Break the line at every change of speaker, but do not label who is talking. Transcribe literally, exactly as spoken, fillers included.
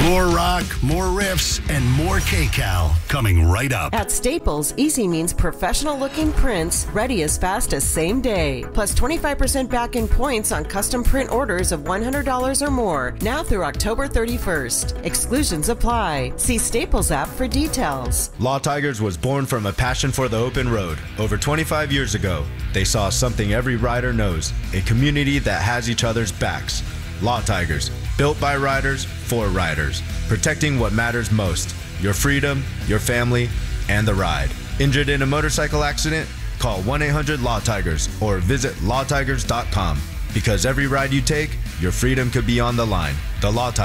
More rock, more riffs, and more K-Cal coming right up.
At Staples, easy means professional-looking prints ready as fast as same day. Plus twenty-five percent back in points on custom print orders of one hundred dollars or more now through October thirty-first. Exclusions apply. See Staples app for details.
Law Tigers was born from a passion for the open road. Over twenty-five years ago, they saw something every rider knows, a community that has each other's backs. Law Tigers, built by riders for riders, protecting what matters most, your freedom, your family, and the ride. Injured in a motorcycle accident? Call one eight hundred law tigers or visit law tigers dot com. Because every ride you take, your freedom could be on the line. The Law Tigers.